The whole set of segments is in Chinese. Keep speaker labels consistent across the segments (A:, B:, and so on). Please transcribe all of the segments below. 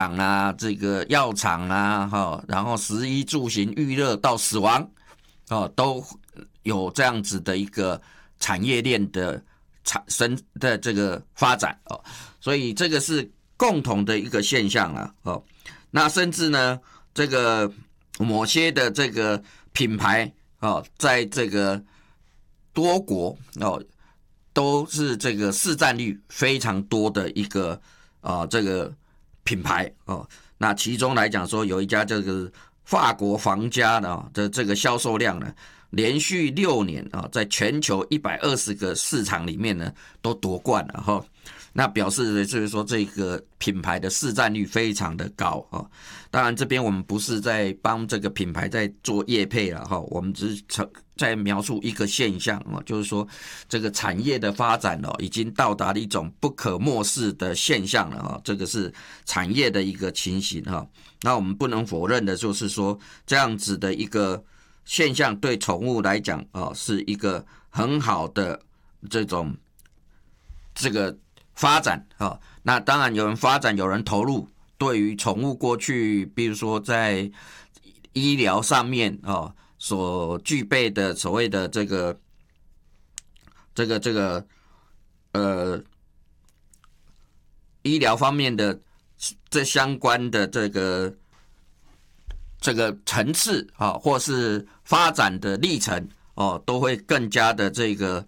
A: 啊，这个药厂啊，然后食衣住行娱乐到死亡，都有这样子的一个产业链的这个发展哦，所以这个是共同的一个现象啦哦。那甚至呢，这个某些的这个品牌哦，在这个多国哦，都是这个市占率非常多的一个这个品牌哦。那其中来讲说，有一家这个法国房家的这个销售量呢，连续6年在全球120个市场里面呢都夺冠了哈。那表示就是说这个品牌的市占率非常的高啊。当然这边我们不是在帮这个品牌在做业配了哈，我们只是在描述一个现象啊，就是说这个产业的发展已经到达了一种不可漠视的现象了哈。这个是产业的一个情形哈。那我们不能否认的就是说这样子的一个现象对宠物来讲是一个很好的这个发展啊。那当然有人发展，有人投入，对于宠物过去比如说在医疗上面所具备的所谓的这个医疗方面的这相关的这个层次或是发展的历程都会更加的这个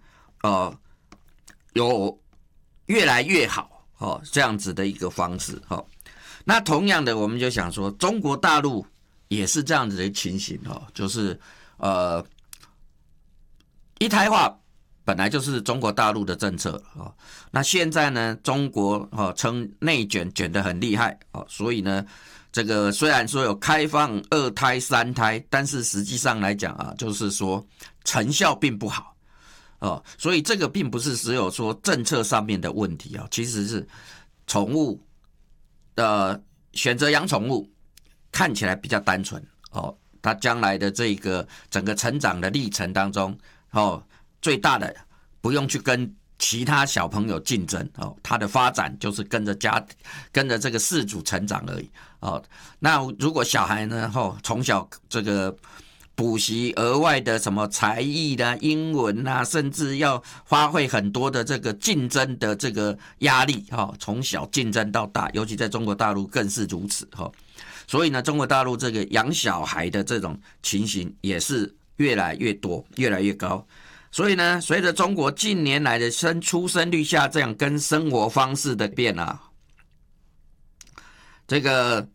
A: 有越来越好这样子的一个方式那同样的，我们就想说，中国大陆也是这样子的情形就是一胎化本来就是中国大陆的政策那现在呢，中国称内卷卷得很厉害所以呢，这个虽然说有开放2胎3胎，但是实际上来讲就是说成效并不好所以这个并不是只有说政策上面的问题其实是宠物选择养宠物看起来比较单纯它将来的这个整个成长的历程当中最大的不用去跟其他小朋友竞争它的发展就是跟着这个饲主成长而已那如果小孩呢从小这个补习额外的什么才艺啦、英文啦，甚至要发挥很多的这个竞争的这个压力从小竞争到大，尤其在中国大陆更是如此所以呢，中国大陆这个养小孩的这种情形也是越来越多、越来越高。所以呢，随着中国近年来的出生率下降跟生活方式的变这个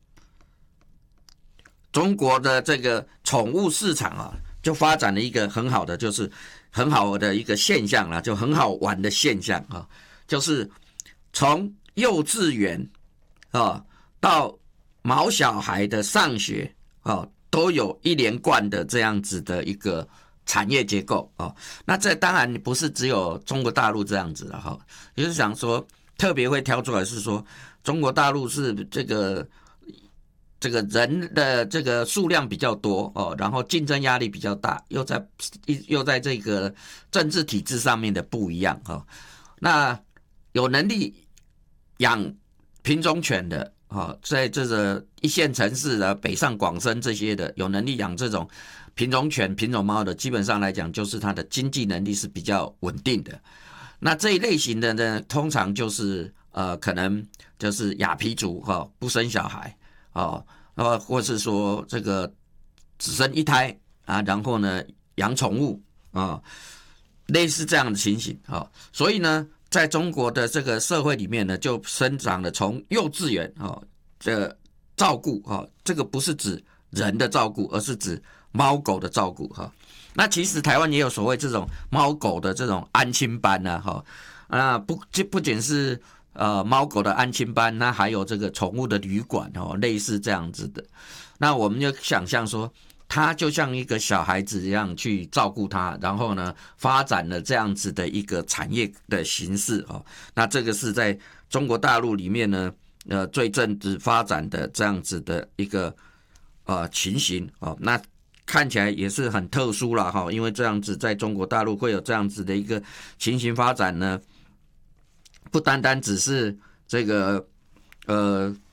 A: 中国的这个宠物市场就发展了一个很好的，就是很好的一个现象就很好玩的现象就是从幼稚园到毛小孩的上学都有一连贯的这样子的一个产业结构那这当然不是只有中国大陆这样子了也就是想说特别会挑出来是说中国大陆是这个人的这个数量比较多然后竞争压力比较大，又在这个政治体制上面的不一样那有能力养品种犬的在这个1线城市的北上广深这些的有能力养这种品种犬、品种猫的，基本上来讲就是它的经济能力是比较稳定的。那这一类型的呢，通常就是可能就是亚皮族不生小孩或是说这个只生1胎然后呢养宠物类似这样的情形所以呢，在中国的这个社会里面呢，就生长了从幼稚园这照顾这个不是指人的照顾，而是指猫狗的照顾那其实台湾也有所谓这种猫狗的这种安亲班不仅是猫狗的安亲班，那还有这个宠物的旅馆类似这样子的。那我们就想象说，它就像一个小孩子一样去照顾它，然后呢发展了这样子的一个产业的形式那这个是在中国大陆里面呢最正值发展的这样子的一个情形那看起来也是很特殊啦因为这样子在中国大陆会有这样子的一个情形发展呢，不单单只是这个